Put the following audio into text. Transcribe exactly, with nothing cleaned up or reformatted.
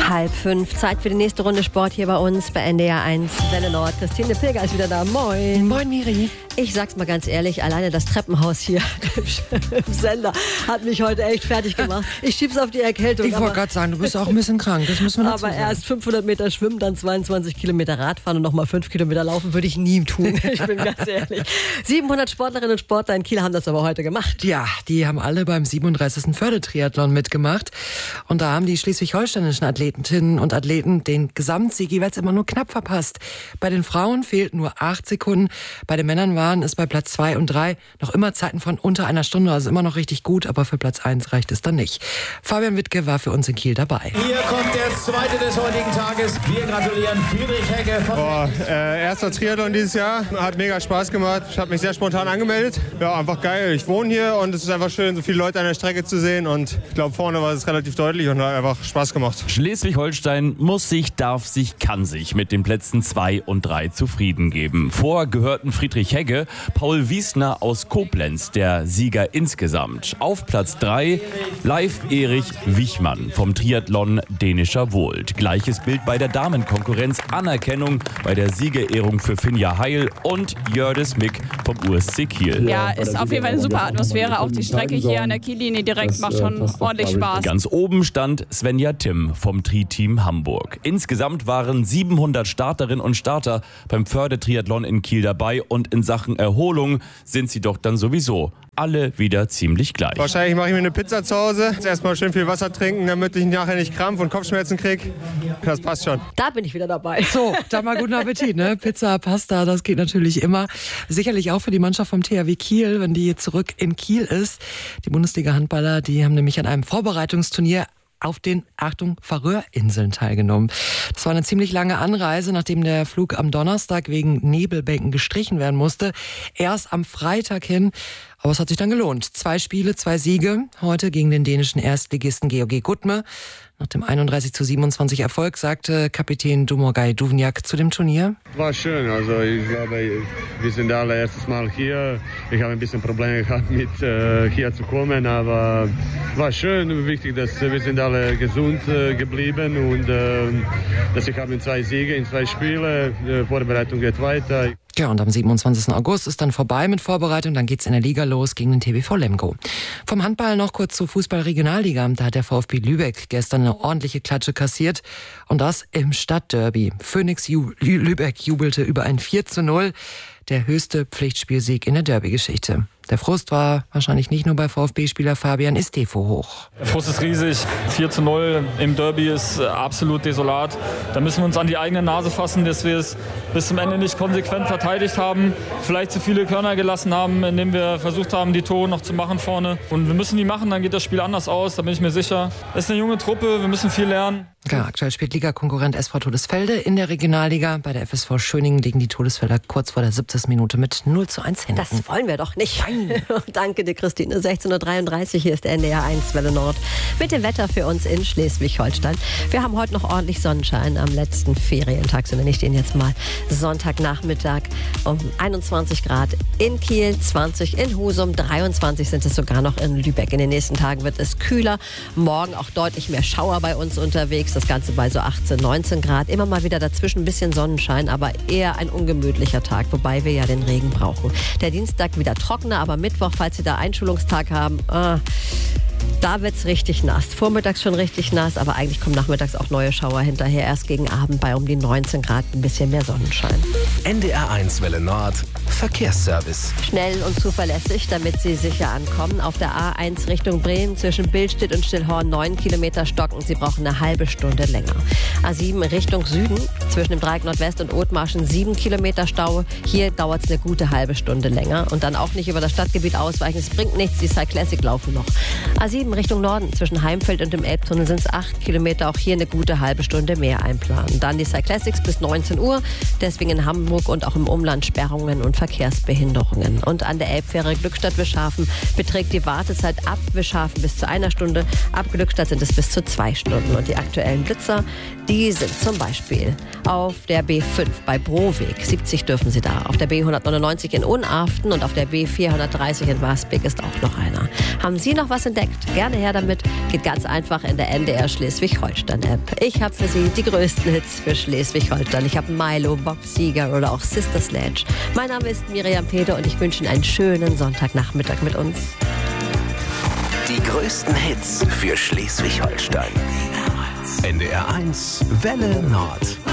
Halb fünf, Zeit für die nächste Runde Sport hier bei uns bei N D R eins Welle Nord. Christine Pilger ist wieder da. Moin. Moin, Miri. Ich sag's mal ganz ehrlich, alleine das Treppenhaus hier im Sender hat mich heute echt fertig gemacht. Ich schieb's auf die Erkältung. Ich wollte gerade sagen, du bist auch ein bisschen krank, das müssen wir dazu Aber sagen. erst fünfhundert Meter schwimmen, dann zweiundzwanzig Kilometer Radfahren und nochmal fünf Kilometer laufen würde ich nie tun. Ich bin ganz ehrlich. siebenhundert Sportlerinnen und Sportler in Kiel haben das aber heute gemacht. Ja, die haben alle beim siebenunddreißigsten Fördertriathlon mitgemacht. Und da haben die schleswig-holsteinischen Athletinnen und Athleten den Gesamtsieg jeweils immer nur knapp verpasst. Bei den Frauen fehlten nur acht Sekunden. Bei den Männern waren es bei Platz zwei und drei noch immer Zeiten von unter einer Stunde. Also immer noch richtig gut, aber für Platz eins reicht es dann nicht. Fabian Wittke war für uns in Kiel dabei. Hier kommt der zweite des heutigen Tages. Wir gratulieren Friedrich Hegge von oh, äh, erster Triathlon dieses Jahr. Hat mega Spaß gemacht. Ich habe mich sehr spontan angemeldet. Ja, einfach geil. Ich wohne hier und es ist einfach schön, so viele Leute an der Strecke zu sehen. Und ich glaube, vorne war es relativ deutlich und hat einfach Spaß gemacht. Schleswig-Holstein muss sich, darf sich, kann sich mit den Plätzen zwei und drei zufrieden geben. Vor gehörten Friedrich Hegge, Paul Wiesner aus Koblenz, der Sieger insgesamt. Auf Platz drei Leif Erich Wichmann vom Triathlon Dänischer Wohlt. Gleiches Bild bei der Damenkonkurrenz. Anerkennung bei der Siegerehrung für Finja Heil und Jördis Mick vom U S C Kiel. Ja, ist auf jeden Fall eine super Atmosphäre. Auch die Strecke hier an der Kiellinie direkt macht schon ordentlich Spaß. Ganz oben stand Svenja Timm vom Tri-Team Hamburg. Insgesamt waren siebenhundert Starterinnen und Starter beim Fördertriathlon in Kiel dabei und in Sachen Erholung sind sie doch dann sowieso alle wieder ziemlich gleich. Wahrscheinlich mache ich mir eine Pizza zu Hause. Erstmal schön viel Wasser trinken, damit ich nachher nicht Krampf und Kopfschmerzen kriege. Das passt schon. Da bin ich wieder dabei. So, dann mal guten Appetit, ne? Pizza, Pasta, das geht natürlich immer. Sicherlich auch für die Mannschaft vom T H W Kiel, wenn die zurück in Kiel ist. Die Bundesliga-Handballer, die haben nämlich an einem Vorbereitungsturnier auf den, Achtung, Färöerinseln teilgenommen. Das war eine ziemlich lange Anreise, nachdem der Flug am Donnerstag wegen Nebelbänken gestrichen werden musste. Erst am Freitag hin, aber es hat sich dann gelohnt. Zwei Spiele, zwei Siege. Heute gegen den dänischen Erstligisten G O G Gudme. Nach dem einunddreißig zu siebenundzwanzig Erfolg sagte Kapitän Domagoj Duvnjak zu dem Turnier: War schön, also ich glaube, wir sind alle erstes Mal hier. Ich habe ein bisschen Probleme gehabt, mit äh, hier zu kommen, aber war schön. Wichtig, dass wir sind alle gesund äh, geblieben und äh, dass ich habe zwei Siege in zwei Spielen. Die Vorbereitung geht weiter. Ja, und am siebenundzwanzigsten August ist dann vorbei mit Vorbereitung. Dann geht's in der Liga los gegen den T B V Lemgo. Vom Handball noch kurz zur Fußball-Regionalliga. Da hat der VfB Lübeck gestern eine ordentliche Klatsche kassiert. Und das im Stadtderby. Phoenix Ju- Lübeck jubelte über ein vier zu null. Der höchste Pflichtspielsieg in der Derby-Geschichte. Der Frust war wahrscheinlich nicht nur bei VfB-Spieler Fabian Estefo hoch. Der Frust ist riesig. vier zu null im Derby ist absolut desolat. Da müssen wir uns an die eigene Nase fassen, dass wir es bis zum Ende nicht konsequent verteidigt haben. Vielleicht zu viele Körner gelassen haben, indem wir versucht haben, die Tore noch zu machen vorne. Und wir müssen die machen, dann geht das Spiel anders aus, da bin ich mir sicher. Es ist eine junge Truppe, wir müssen viel lernen. Ja, aktuell spielt Ligakonkurrent S V Todesfelde in der Regionalliga. Bei der F S V Schöningen liegen die Todesfelder kurz vor der siebzigsten Minute mit null zu eins hinten. Das wollen wir doch nicht. Danke dir, Christine. sechzehn Uhr dreiunddreißig, hier ist der N D R eins Welle Nord mit dem Wetter für uns in Schleswig-Holstein. Wir haben heute noch ordentlich Sonnenschein am letzten Ferientag, so nenne ich den jetzt mal. Sonntagnachmittag um einundzwanzig Grad in Kiel, zwanzig in Husum, dreiundzwanzig sind es sogar noch in Lübeck. In den nächsten Tagen wird es kühler. Morgen auch deutlich mehr Schauer bei uns unterwegs. Das Ganze bei so achtzehn, neunzehn Grad. Immer mal wieder dazwischen ein bisschen Sonnenschein, aber eher ein ungemütlicher Tag, wobei wir ja den Regen brauchen. Der Dienstag wieder trockener, aber Mittwoch, falls Sie da Einschulungstag haben, ah, da wird's richtig nass. Vormittags schon richtig nass, aber eigentlich kommen nachmittags auch neue Schauer hinterher. Erst gegen Abend bei um die neunzehn Grad ein bisschen mehr Sonnenschein. N D R eins Welle Nord Verkehrsservice. Schnell und zuverlässig, damit Sie sicher ankommen. Auf der A eins Richtung Bremen zwischen Billstedt und Stillhorn neun Kilometer stocken. Sie brauchen eine halbe Stunde länger. A sieben Richtung Süden zwischen dem Dreieck Nordwest und Othmarschen sieben Kilometer Stau. Hier dauert es eine gute halbe Stunde länger. Und dann auch nicht über das Stadtgebiet ausweichen. Es bringt nichts, die Cyclassic laufen noch. A sieben Richtung Norden zwischen Heimfeld und dem Elbtunnel sind es acht Kilometer. Auch hier eine gute halbe Stunde mehr einplanen. Dann die Cyclassics bis neunzehn Uhr. Deswegen in Hamburg und auch im Umland Sperrungen und Verkehrsbehinderungen. Und an der Elbfähre Glückstadt-Wischhafen beträgt die Wartezeit ab Wischhafen bis zu einer Stunde. Ab Glückstadt sind es bis zu zwei Stunden. Und die aktuellen Blitzer, die sind zum Beispiel auf der B fünf bei Broweg. siebzig dürfen Sie da. Auf der B hundertneunundneunzig in Unaften und auf der B vierhundertdreißig in Wasbeck ist auch noch einer. Haben Sie noch was entdeckt? sagt, gerne her damit. Geht ganz einfach in der N D R Schleswig-Holstein-App. Ich habe für Sie die größten Hits für Schleswig-Holstein. Ich habe Milo, Bob Seger oder auch Sister Sledge. Mein Name ist Miriam Peter und ich wünsche Ihnen einen schönen Sonntagnachmittag mit uns. Die größten Hits für Schleswig-Holstein. N D R eins Welle Nord.